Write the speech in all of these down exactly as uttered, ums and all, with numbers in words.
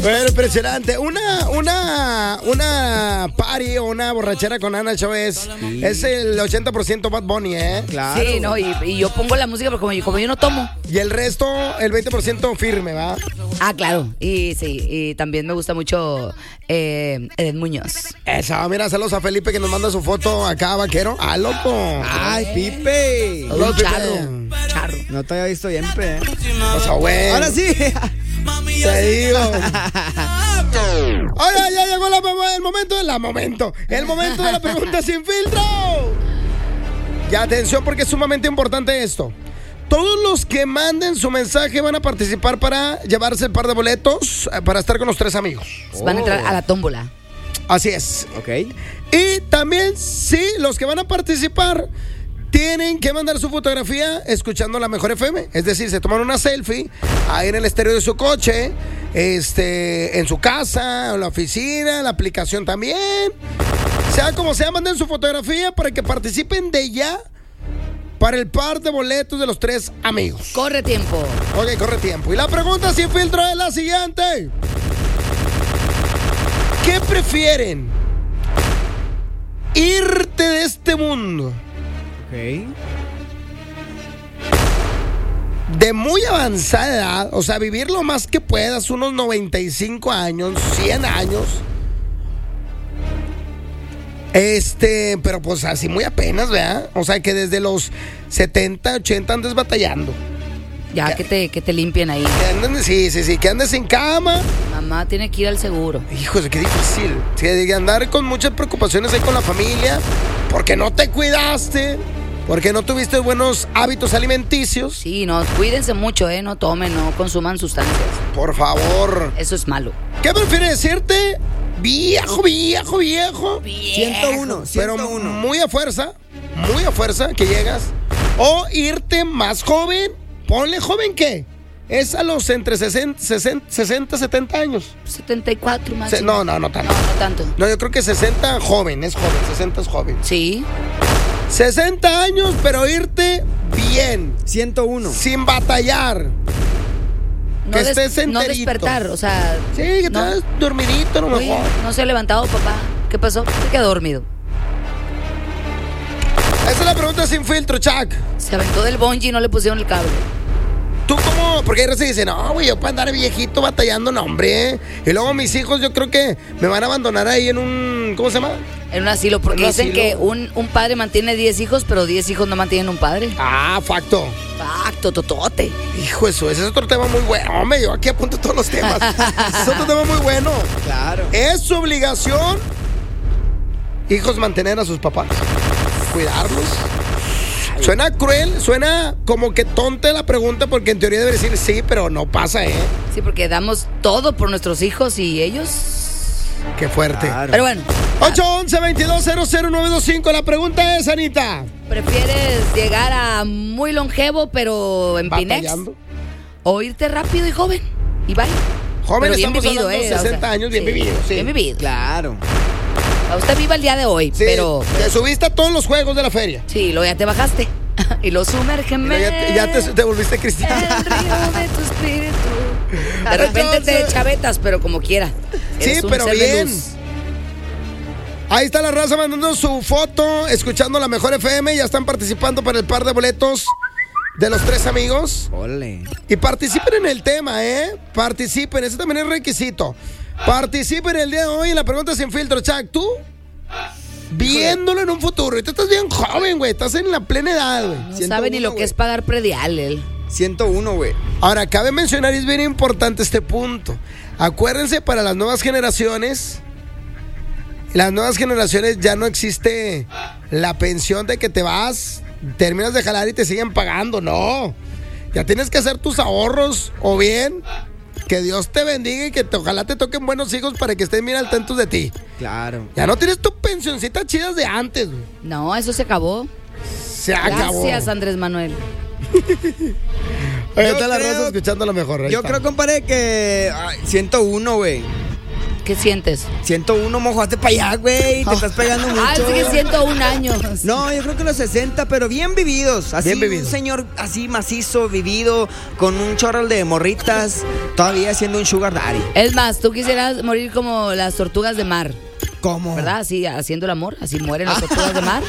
Bueno, impresionante. Una, una, una party o una borrachera con Ana Chávez sí. Es el ochenta por ciento Bad Bunny, ¿eh? Claro. Sí, no, y, y yo pongo la música porque como yo, como yo no tomo. Y el resto, el veinte por ciento firme, ¿va? Ah, claro. Y sí, y también me gusta mucho eh, Eden Muñoz. Eso, mira, saludos a Felipe que nos manda su foto acá, vaquero. ¡Ah, loco! ¡Ay, Pipe! Todo un charro. Charro. No te había visto siempre, ¿eh? O sea, güey. Ahora sí. Te digo. Ahora ya llegó la, el momento de la momento. El momento de la pregunta sin filtro. Y atención porque es sumamente importante esto. Todos los que manden su mensaje van a participar para llevarse el par de boletos para estar con los tres amigos. Oh. Van a entrar a la tómbola. Así es. Ok. Y también, sí, los que van a participar tienen que mandar su fotografía escuchando la Mejor F M. Es decir, se toman una selfie ahí en el estéreo de su coche, este, en su casa, en la oficina, en la aplicación también. Sea como sea, manden su fotografía para que participen de ya para el par de boletos de los tres amigos. Corre tiempo. Ok, corre tiempo. Y la pregunta sin filtro es la siguiente. ¿Qué prefieren? ¿Irte de este mundo? Ok. De muy avanzada edad, o sea, vivir lo más que puedas, unos noventa y cinco años, cien años. Este, pero pues así muy apenas, ¿verdad? O sea, que desde los setenta, ochenta andes batallando. Ya, que, que te, que te limpien ahí. Que andes, sí, sí, sí, que andes sin cama. Mamá tiene que ir al seguro. Híjole, qué difícil. Sí, de andar con muchas preocupaciones ahí con la familia, porque no te cuidaste, porque no tuviste buenos hábitos alimenticios. Sí, no, cuídense mucho, ¿eh? No tomen, no consuman sustancias. Por favor. Eso es malo. ¿Qué prefieres decirte? Viejo, viejo, viejo. ciento uno, Pero ciento uno. muy a fuerza, muy a fuerza que llegas. O irte más joven. Ponle joven, ¿qué? Es a los entre sesenta, setenta años. setenta y cuatro más. Se, no, no, no tanto. No, no tanto. No, yo creo que sesenta joven, es joven, sesenta es joven. Sí. sesenta años, pero irte bien. ciento uno. Sin batallar. No que des, estés enterito. No despertar, o sea. Sí, que no, estés dormidito, a lo Oye, mejor. no se ha levantado, papá. ¿Qué pasó? Se quedó dormido. Esa es la pregunta sin filtro, Chuck. Se aventó del bungee y no le pusieron el cable. ¿Tú cómo? Porque ahí se dice, no, güey, yo para andar viejito batallando, no, hombre. Y luego mis hijos, yo creo que me van a abandonar ahí en un, ¿cómo se llama? En un asilo, porque un dicen asilo. que un, un padre mantiene diez hijos, pero diez hijos no mantienen un padre. Ah, facto. Facto, totote. Hijo, eso, ese es otro tema muy bueno. Hombre, yo aquí apunto todos los temas. Ese es otro tema muy bueno. Claro. Es su obligación, hijos, mantener a sus papás, cuidarlos. Suena cruel, suena como que tonta la pregunta, porque en teoría debe decir sí, pero no pasa, ¿eh? Sí, porque damos todo por nuestros hijos y ellos. Qué fuerte. Claro. Pero bueno. ocho once, veintidós, cero cero nueve dos cinco. La pregunta es, Anita. ¿Prefieres llegar a muy longevo, pero en Pinex? Batallando. ¿O irte rápido y joven? Y bye. Joven, Pero bien estamos vivido, hablando eh, o sesenta sea, años, bien sí, vivido, sí. Bien vivido. Claro. A usted viva el día de hoy, Sí, pero. te subiste a todos los juegos de la feria. Sí, luego ya te bajaste. Y lo Y sumérgeme. ya te, ya te, te volviste cristiano. El río de tu espíritu. De repente te chavetas, pero como quiera. Sí, Eres un pero ser de bien. luz. Ahí está la raza mandando su foto, escuchando la Mejor F M. Ya están participando para el par de boletos de los tres amigos. Ole. Y participen en el tema, ¿eh? Participen, ese también es requisito. Participen el día de hoy en la pregunta sin filtro, Chuck. ¿Tú? Viéndolo en un futuro. Y tú estás bien joven, güey. Estás en la plena edad, güey. No sabe ni lo que güey. es pagar predial, él. ciento uno, güey. Ahora, cabe mencionar, y es bien importante este punto. Acuérdense, para las nuevas generaciones, las nuevas generaciones ya no existe la pensión de que te vas, terminas de jalar y te siguen pagando. No. Ya tienes que hacer tus ahorros, o bien que Dios te bendiga y que te, ojalá te toquen buenos hijos para que estén bien al tanto de ti. Claro. Ya no tienes tu pensioncita chidas de antes, güey. No, eso se acabó. Se acabó. Gracias, Andrés Manuel. Ahí Yo está la creo- raza escuchando lo mejor. Ahí Yo está. creo, compadre, que ay, ciento uno, güey. ¿Qué sientes? ciento uno, mojaste para allá, güey. Te estás pegando mucho. Ah, sí que ciento un años. No, yo creo que los sesenta, pero bien vividos. Así, Bien vividos. un señor así macizo, vivido, con un chorro de morritas, todavía siendo un sugar daddy. Es más, tú quisieras morir como las tortugas de mar, ¿Cómo? ¿verdad? Así, haciendo el amor, así mueren las tortugas de mar.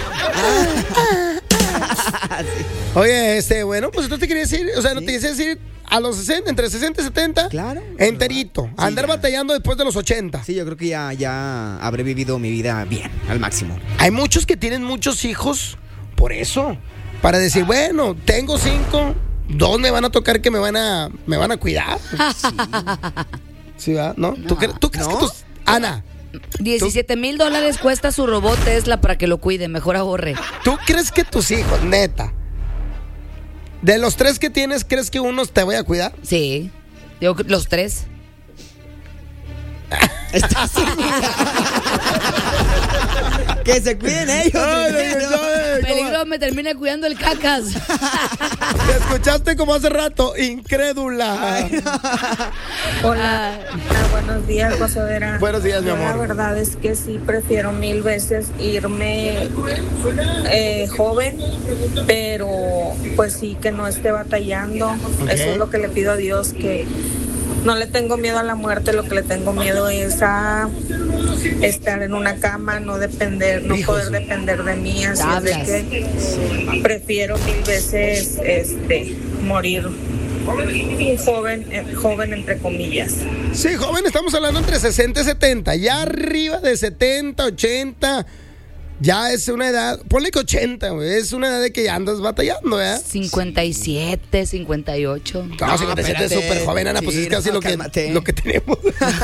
Oye, este, bueno, pues tú te querías decir, o sea, no te querías decir a los sesenta, entre sesenta y setenta. Claro. Enterito. Sí, andar ya. batallando después de los ochenta. Sí, yo creo que ya, ya habré vivido mi vida bien, al máximo. Hay muchos que tienen muchos hijos por eso. Para decir, bueno, tengo cinco, dos me van a tocar que me van a, me van a cuidar. Sí, ¿verdad? ¿No? ¿Tú, cre- tú crees ¿No? que tus... Ana, diecisiete mil dólares cuesta su robot Tesla para que lo cuide, mejor ahorre. ¿tú crees que tus hijos, neta, de los tres que tienes, crees que uno te vaya a cuidar? Sí, yo, los tres. Que se cuiden ellos. Ay, primero. ay, ay, Peligro me termina cuidando el cacas. ¿Te escuchaste como hace rato? Incrédula. Hola, ah, buenos días, gozadera. Buenos días, mi Yo amor. La verdad es que sí prefiero mil veces irme eh, joven, pero pues sí que no esté batallando. Eso es lo que le pido a Dios, que no le tengo miedo a la muerte, lo que le tengo miedo es a estar en una cama, no depender, no Hijos. poder depender de mí, así es de Tablas. que prefiero mil veces este morir joven, eh, joven entre comillas. Sí, joven, estamos hablando entre sesenta y setenta. Ya arriba de setenta, ochenta, ya es una edad, ponle que ochenta, güey, es una edad de que ya andas batallando, ¿eh? cincuenta y siete, cincuenta y ocho. No, cincuenta y siete es espérate. súper joven, Ana, pues Sí, es casi no, lo, que, cálmate. lo que tenemos.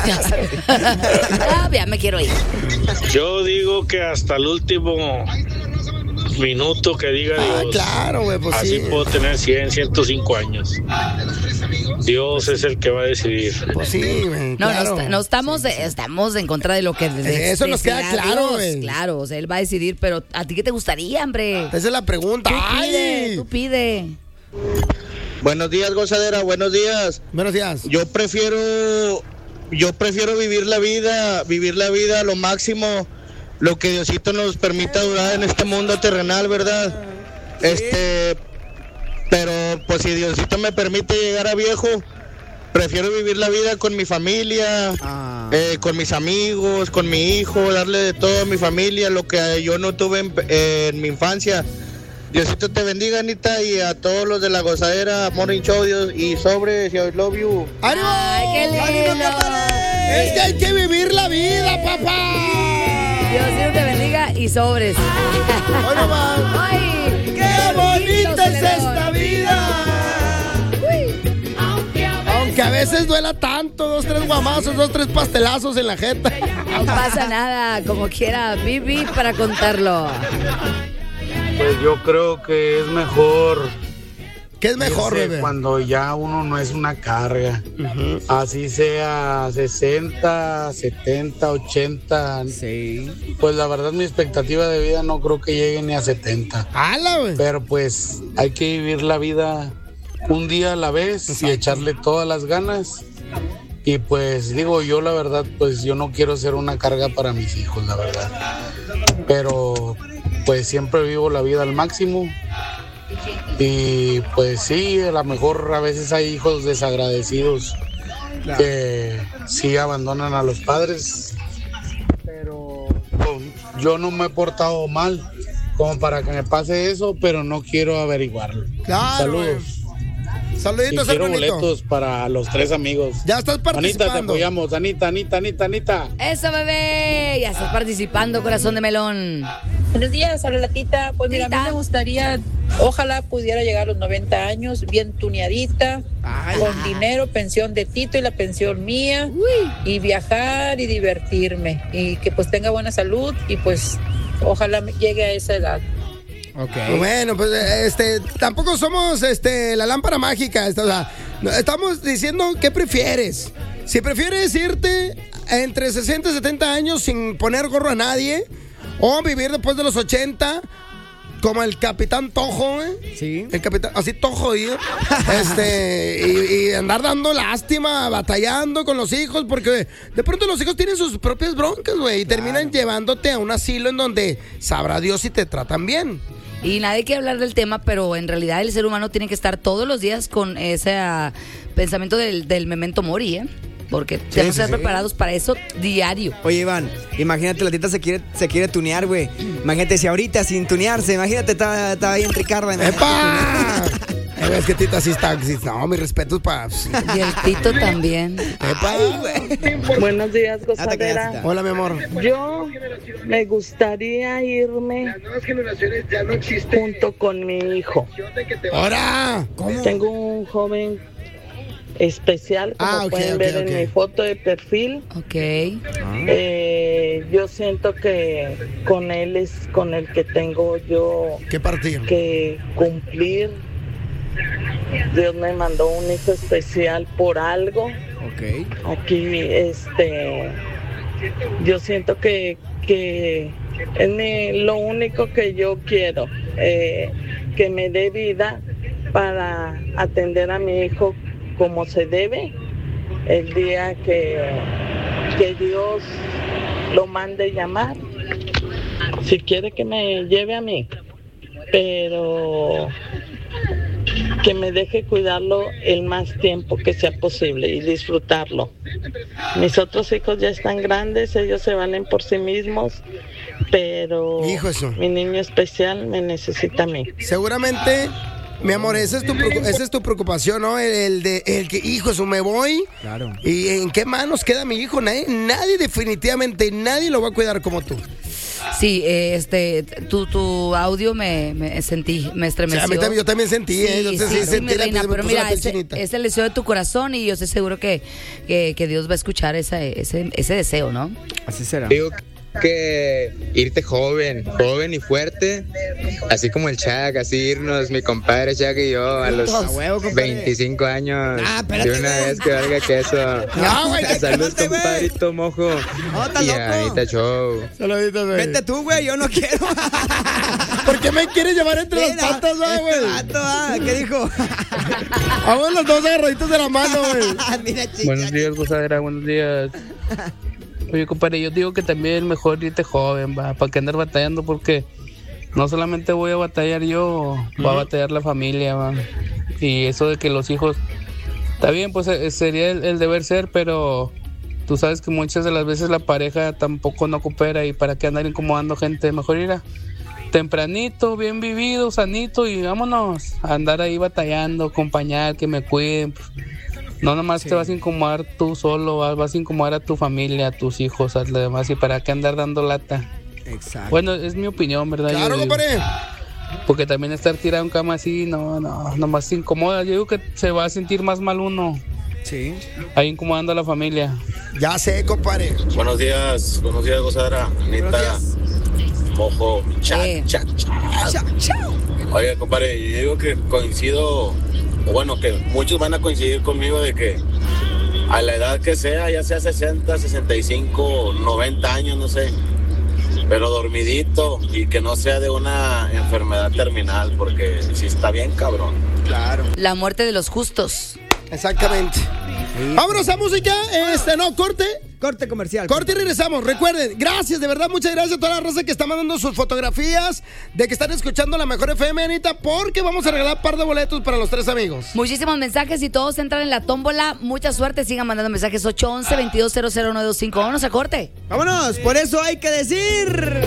Ah, ya me quiero ir. Yo digo que hasta el último minuto que diga Ah, Dios. claro, güey, pues Así sí. puedo tener cien, ciento cinco años. Dios es el que va a decidir. Pues sí, güey, No, claro. no, está- no estamos, estamos en contra de lo que de- Eso nos queda decida claro, Dios. güey. Claro, o sea, él va a decidir, pero ¿a ti qué te gustaría, hombre? Esa es la pregunta. Tú pide, ¡Ay! tú pide. Buenos días, gozadera, buenos días. Buenos días. Yo prefiero, yo prefiero vivir la vida, vivir la vida a lo máximo, lo que Diosito nos permita durar en este mundo terrenal, ¿verdad? Este, pero pues si Diosito me permite llegar a viejo, prefiero vivir la vida con mi familia, Ah. eh, con mis amigos, con mi hijo, darle de todo a mi familia, lo que yo no tuve en, en mi infancia. Diosito te bendiga, Anita, y a todos los de la gozadera, Morning Show, Dios, y sobre, si I love you. ¡Ánimo! Ay, qué lindo. ¡Ánimo, compadre! Es que hay que vivir la vida, papá. Diosito te bendiga y sobres. Hoy nomás. ¡Ay! ¡Qué bonita es Celedón. esta vida! Aunque a veces duela tanto, dos, tres guamazos, dos, tres pastelazos en la jeta. No pasa nada, como quiera, Vivi para contarlo. Pues yo creo que es mejor, ¿Qué es mejor, irse bebé? cuando ya uno no es una carga. Así sea sesenta, setenta, ochenta. Sí. Pues la verdad mi expectativa de vida no creo que llegue ni a setenta. ¡Hala, güey! Pero pues hay que vivir la vida un día a la vez y echarle todas las ganas. Y pues digo, yo la verdad, pues yo no quiero ser una carga para mis hijos, la verdad. Pero pues siempre vivo la vida al máximo. Y pues sí, a lo mejor a veces hay hijos desagradecidos que sí abandonan a los padres. Pero yo no me he portado mal como para que me pase eso, pero no quiero averiguarlo. Claro, Saludos. güey. Y Saluditos, quiero hermanito. boletos para los tres amigos. Ya estás Anita, te participando. apoyamos. Anita, Anita, Anita, Anita. Eso, bebé. Ya estás participando, corazón de melón. Buenos días, hola Latita. Pues mira, a mí Tita. me gustaría, ojalá pudiera llegar a los noventa años, bien tuneadita, Ay. con dinero, pensión de Tito y la pensión mía, y viajar y divertirme, y que pues tenga buena salud, y pues ojalá me llegue a esa edad. Ok. Bueno, pues este, tampoco somos este, la lámpara mágica. Esta, o sea, no, estamos diciendo qué prefieres. Si prefieres irte entre sesenta y setenta años sin poner gorro a nadie, o vivir después de los ochenta como el Capitán Tojo, ¿eh? Sí. El Capitán, así todo jodido. este, y, y andar dando lástima, batallando con los hijos, porque de pronto los hijos tienen sus propias broncas, güey, y claro. terminan llevándote a un asilo en donde sabrá Dios si te tratan bien. Y nadie quiere hablar del tema, pero en realidad el ser humano tiene que estar todos los días con ese uh, pensamiento del, del memento mori, ¿eh? Porque sí, tenemos que estar sí, preparados sí. para eso diario. Oye, Iván, imagínate, la tita se quiere, se quiere tunear, güey. Imagínate si ahorita sin tunearse, imagínate, estaba, estaba ahí en Ricardo. ¡Epa! Es que Tita sí está, sí, no, mis respetos para... Y el Tito también. ¡Epa! Ay, buenos días, gozadera. Hola, mi amor. Yo me gustaría irme junto con mi hijo. ¡Ahora! ¿Cómo? Tengo un joven especial, como ah, okay, pueden okay, ver okay. en mi foto de perfil. Ok. Eh, yo siento que con él es con el que tengo yo ¿Qué partir? que cumplir. Dios me mandó un hijo especial por algo. Ok. Aquí, este, yo siento que, que es mi, lo único que yo quiero, eh, que me dé vida para atender a mi hijo como se debe, el día que, que Dios lo mande llamar, si quiere que me lleve a mí, pero que me deje cuidarlo el más tiempo que sea posible y disfrutarlo. Mis otros hijos ya están grandes, ellos se valen por sí mismos, pero Hijo eso. mi niño especial me necesita a mí. Seguramente... Mi amor, esa es tu, esa es tu preocupación, ¿no? El, el de el que, hijo, eso me voy. Claro. ¿Y en qué manos queda mi hijo? Nadie, nadie definitivamente, nadie lo va a cuidar como tú. Sí, eh, este, tu, tu audio me, me sentí, me estremeció. O sea, a mí también, yo también sentí, sí, ¿eh? Yo sí, sí, sí, sentí mi la, reina, me pero puso mira, la piel ese, chinita. es el deseo de tu corazón y yo estoy seguro que, que, que Dios va a escuchar esa, ese, ese deseo, ¿no? Así será. Digo que irte joven, joven y fuerte, así como el Chuck, así irnos, mi compadre Chuck y yo, a los a huevo, veinticinco años, ah, espérate, de una güey. vez que valga queso. No, güey, Salud, espérate, güey. compadrito mojo. No, está Y loco. Anita Show. Saluditos, güey. Vete tú, güey, yo no quiero. ¿Por qué me quieres llevar entre Mira, las patas, ah, güey? este vato, ah, ¿qué dijo? Vamos los dos agarraditos de la mano, güey. Mira, chica. Buenos días, gozadera, buenos días. Oye, compadre, yo digo que también mejor irte joven, va, para que andar batallando, porque no solamente voy a batallar yo, va a batallar la familia, va. Y eso de que los hijos, está bien, pues eh, sería el, el deber ser, pero tú sabes que muchas de las veces la pareja tampoco no coopera, y para qué andar incomodando gente, mejor ir a tempranito, bien vivido, sanito, y vámonos a andar ahí batallando, acompañar, que me cuiden, pues. No nomás sí. te vas a incomodar tú solo, vas a incomodar a tu familia, a tus hijos, a lo demás, y para qué andar dando lata. Exacto. Bueno, es mi opinión, ¿verdad? Claro, compadre. Porque también estar tirado en cama así, no, no, nomás se incomoda. Yo digo que se va a sentir más mal uno. Sí. Ahí incomodando a la familia. Ya sé, compadre. Buenos días, buenos días, gozadera. Anita, mojo, cha, Eh. cha, cha. Chao, chao. Oye, compadre, yo digo que coincido, o bueno, que muchos van a coincidir conmigo de que a la edad que sea, ya sea sesenta, sesenta y cinco, noventa años, no sé, pero dormidito y que no sea de una enfermedad terminal, porque si está bien cabrón. Claro. La muerte de los justos. Exactamente. Sí. Vámonos a música. Este, no, corte. Corte comercial. Corte y regresamos. Recuerden, gracias, de verdad, muchas gracias a toda la raza que está mandando sus fotografías de que están escuchando la mejor F M, Anita, porque vamos a regalar un par de boletos para los tres amigos. Muchísimos mensajes y todos entran en la tómbola. Mucha suerte, sigan mandando mensajes. Ocho once, veintidós cero cero nueve dos cinco. Vámonos a corte. Vámonos, por eso hay que decir.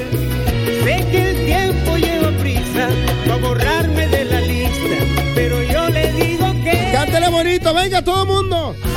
Sé que el tiempo lleva prisa para borrarme de la lista, pero yo le digo que... Cántale bonito, venga todo mundo.